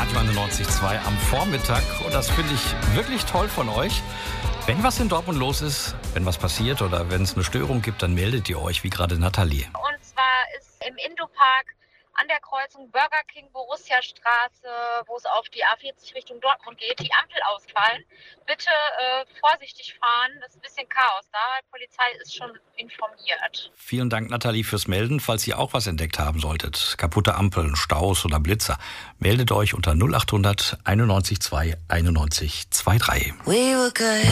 Radio 91.2 am Vormittag. Und das finde ich wirklich toll von euch. Wenn was in Dortmund los ist, wenn was passiert oder wenn es eine Störung gibt, dann meldet ihr euch, wie gerade Nathalie. Und zwar ist im Indopark an der Kreuzung Burger King Borussia Straße, wo es auf die A40 Richtung Dortmund geht, die Ampel ausfallen. Bitte vorsichtig fahren, das ist ein bisschen Chaos da. Die Polizei ist schon informiert. Vielen Dank, Nathalie, fürs Melden. Falls ihr auch was entdeckt haben solltet, kaputte Ampeln, Staus oder Blitzer, meldet euch unter 0800 91 2 91 23.